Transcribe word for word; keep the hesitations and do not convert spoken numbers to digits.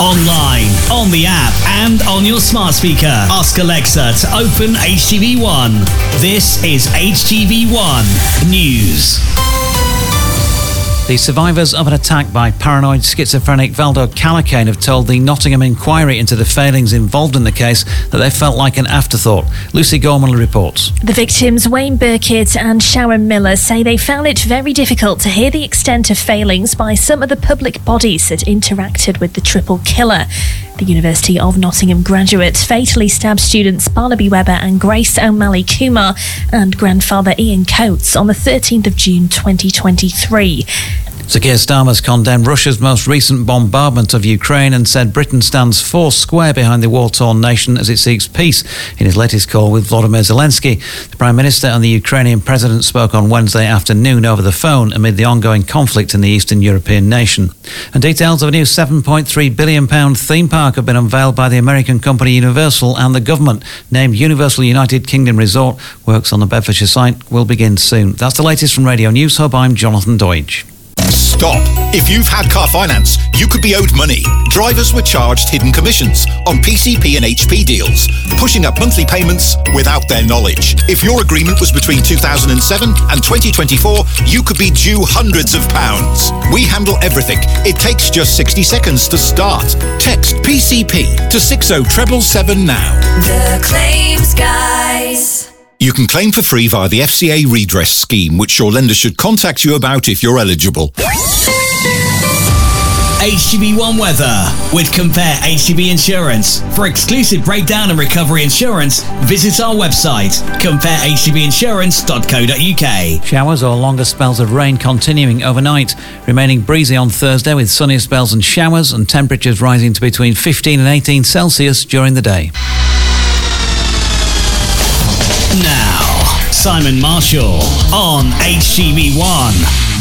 Online, on the app, and on your smart speaker. Ask Alexa to open H T V one. This is H T V one News. The survivors of an attack by paranoid schizophrenic Valdo Calacane have told the Nottingham inquiry into the failings involved in the case that they felt like an afterthought. Lucy Gorman reports. The victims, Wayne Burkitt and Sharon Miller, say they found it very difficult to hear the extent of failings by some of the public bodies that interacted with the triple killer. The University of Nottingham graduate fatally stabbed students Barnaby Webber and Grace O'Malley Kumar and grandfather Ian Coates on the thirteenth of June twenty twenty-three. Sir Keir Starmer's condemned Russia's most recent bombardment of Ukraine and said Britain stands four square behind the war-torn nation as it seeks peace. In his latest call with Volodymyr Zelensky, the Prime Minister and the Ukrainian President spoke on Wednesday afternoon over the phone amid the ongoing conflict in the Eastern European nation. And details of a new seven point three billion pounds theme park have been unveiled by the American company Universal and the government. Named Universal United Kingdom Resort, works on the Bedfordshire site will begin soon. That's the latest from Radio News Hub. I'm Jonathan Deutsch. Stop. If you've had car finance, you could be owed money. Drivers were charged hidden commissions on P C P and H P deals, pushing up monthly payments without their knowledge. If your agreement was between two thousand seven and twenty twenty-four, you could be due hundreds of pounds. We handle everything. It takes just sixty seconds to start. Text P C P to six oh seven seven now. The Claims Guys. You can claim for free via the F C A redress scheme, which your lender should contact you about if you're eligible. H T V one weather with Compare H T V Insurance. For exclusive breakdown and recovery insurance, visit our website, compare h t v insurance dot co dot u k. Showers or longer spells of rain continuing overnight, remaining breezy on Thursday with sunnier spells and showers, and temperatures rising to between fifteen and eighteen Celsius during the day. Now, Simon Marshall on H T V one.